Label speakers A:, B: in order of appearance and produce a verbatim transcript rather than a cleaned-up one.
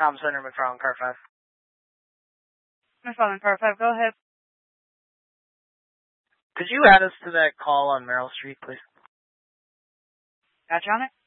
A: Tom Center, McFarland, car five.
B: McFarland, car five, go ahead.
A: Could you add us to that call on Merrill Street, please?
B: Got you on it?